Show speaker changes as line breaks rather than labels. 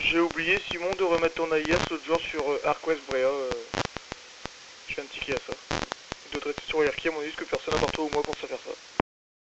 J'ai oublié, Simon, de remettre ton AIS l'autre jour sur ArcWest Brea. J'ai un ticket à ça. Il doit être sur Airkey, à mon avis, parce que personne à part toi ou moi pense à faire ça.